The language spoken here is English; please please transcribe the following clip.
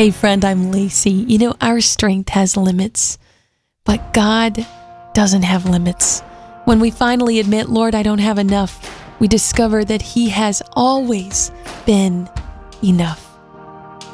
Hey friend, I'm Lacey. You know, our strength has limits, but God doesn't have limits. When we finally admit, Lord, I don't have enough, we discover that He has always been enough.